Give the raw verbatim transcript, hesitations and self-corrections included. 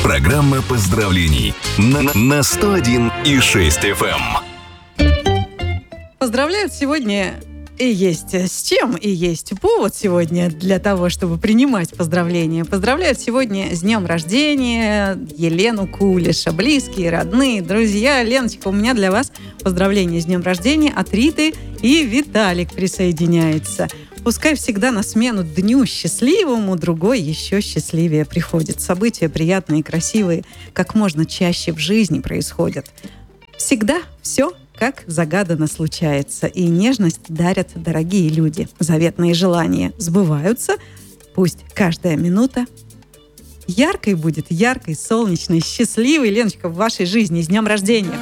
Программа поздравлений на, на сто один и шесть эф эм. Поздравляют сегодня и есть с чем, и есть повод сегодня для того, чтобы принимать поздравления. Поздравляют сегодня с днем рождения Елену Кулиша. Близкие, родные, друзья. Леночка, у меня для вас поздравления с днем рождения от Риты, и Виталик присоединяется. Пускай всегда на смену дню счастливому другой еще счастливее приходит. События приятные и красивые как можно чаще в жизни происходят. Всегда все как загадано случается, и нежность дарят дорогие люди. Заветные желания сбываются. Пусть каждая минута яркой будет, яркой, солнечной, счастливой. Леночка, в вашей жизни с днем рождения!